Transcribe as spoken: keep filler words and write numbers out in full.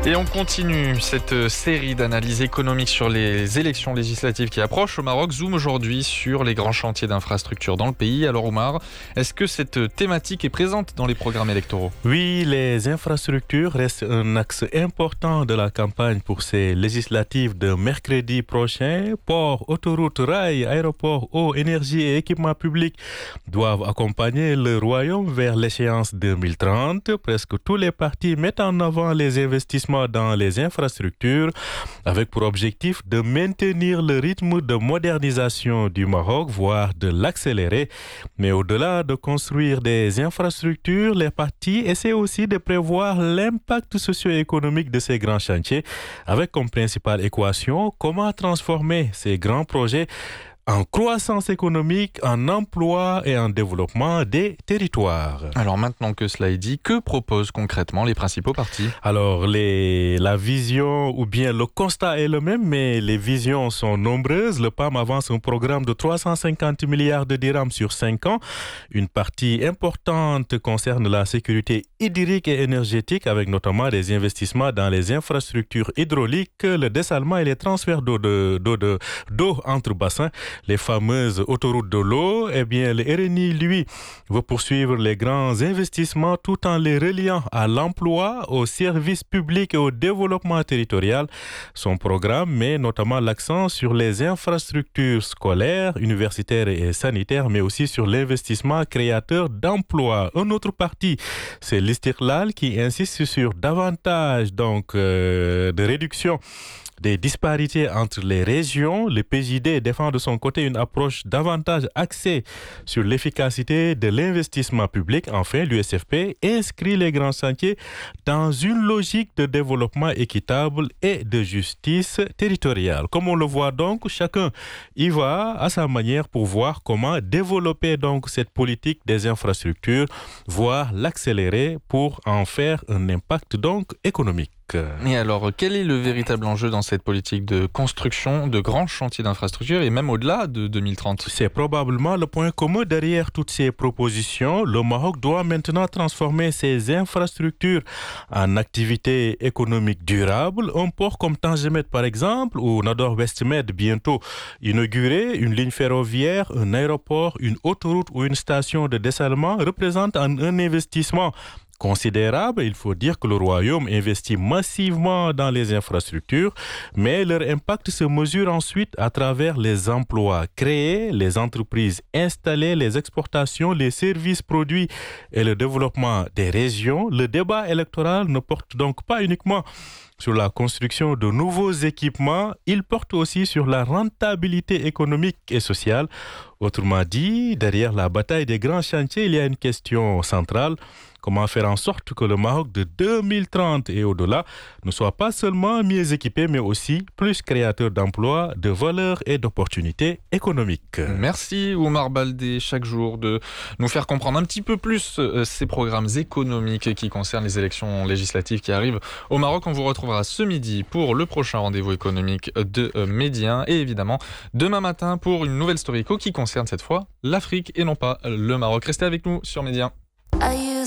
Et on continue cette série d'analyses économiques sur les élections législatives qui approchent au Maroc. Zoom aujourd'hui sur les grands chantiers d'infrastructures dans le pays. Alors Oumar, est-ce que cette thématique est présente dans les programmes électoraux ? Oui, les infrastructures restent un axe important de la campagne pour ces législatives de mercredi prochain. Ports, autoroutes, rails, aéroports, eau, énergie et équipements publics doivent accompagner le royaume vers l'échéance deux mille trente. Presque tous les partis mettent en avant les investissements dans les infrastructures avec pour objectif de maintenir le rythme de modernisation du Maroc, voire de l'accélérer. Mais au-delà de construire des infrastructures, les partis essaient aussi de prévoir l'impact socio-économique de ces grands chantiers avec comme principale équation comment transformer ces grands projets en croissance économique, en emploi et en développement des territoires. Alors maintenant que cela est dit, que proposent concrètement les principaux partis ? Alors les, la vision ou bien le constat est le même, mais les visions sont nombreuses. Le P A M avance un programme de trois cent cinquante milliards de dirhams sur cinq ans. Une partie importante concerne la sécurité hydrique et énergétique avec notamment des investissements dans les infrastructures hydrauliques, le dessalement et les transferts d'eau, de, d'eau, de, d'eau entre bassins. Les fameuses autoroutes de l'eau, eh bien, le R N I, lui, veut poursuivre les grands investissements tout en les reliant à l'emploi, aux services publics et au développement territorial. Son programme met notamment l'accent sur les infrastructures scolaires, universitaires et sanitaires, mais aussi sur l'investissement créateur d'emplois. Un autre parti, c'est l'Istiqlal qui insiste sur davantage donc, euh, de réduction des disparités entre les régions. Le P J D défend de son côté une approche davantage axée sur l'efficacité de l'investissement public. Enfin, l'U S F P inscrit les grands chantiers dans une logique de développement équitable et de justice territoriale. Comme on le voit donc, chacun y va à sa manière pour voir comment développer donc cette politique des infrastructures, voire l'accélérer pour en faire un impact donc économique. Et alors, quel est le véritable enjeu dans cette politique de construction de grands chantiers d'infrastructures et même au-delà de deux mille trente ? C'est probablement le point commun derrière toutes ces propositions. Le Maroc doit maintenant transformer ses infrastructures en activités économiques durables. Un port comme Tangemet par exemple, ou Nador Westmed bientôt inauguré, une ligne ferroviaire, un aéroport, une autoroute ou une station de dessalement représentent un, un investissement considérable. Il faut dire que le Royaume investit massivement dans les infrastructures, mais leur impact se mesure ensuite à travers les emplois créés, les entreprises installées, les exportations, les services produits et le développement des régions. Le débat électoral ne porte donc pas uniquement sur la construction de nouveaux équipements, il porte aussi sur la rentabilité économique et sociale. Autrement dit, derrière la bataille des grands chantiers, il y a une question centrale. Comment faire en sorte que le Maroc de deux mille trente et au-delà ne soit pas seulement mieux équipé, mais aussi plus créateur d'emplois, de valeurs et d'opportunités économiques. Merci Oumar Baldé, chaque jour de nous faire comprendre un petit peu plus ces programmes économiques qui concernent les élections législatives qui arrivent au Maroc. On vous retrouvera ce midi pour le prochain rendez-vous économique de Média et évidemment demain matin pour une nouvelle story éco qui concerne cette fois l'Afrique et non pas le Maroc. Restez avec nous sur Média.